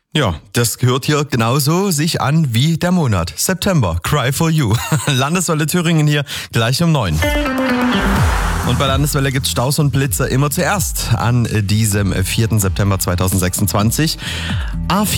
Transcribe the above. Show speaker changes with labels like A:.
A: Ja, das gehört hier genauso sich an wie der Monat. September, Cry for You. Landeswelle Thüringen hier, gleich um 9. Und bei Landeswelle gibt's Staus und Blitzer immer zuerst an diesem 4. September 2026. A4